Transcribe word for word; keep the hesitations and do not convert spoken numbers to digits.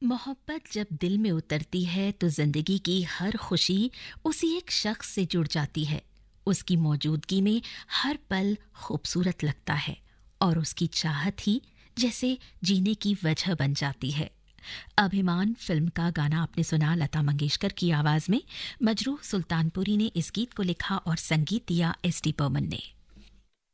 मोहब्बत जब दिल में उतरती है तो जिंदगी की हर खुशी उसी एक शख्स से जुड़ जाती है। उसकी मौजूदगी में हर पल खूबसूरत लगता है और उसकी चाहत ही जैसे जीने की वजह बन जाती है। अभिमान फिल्म का गाना आपने सुना लता मंगेशकर की आवाज में। मजरूह सुल्तानपुरी ने इस गीत को लिखा और संगीत दिया एस डी बर्मन ने।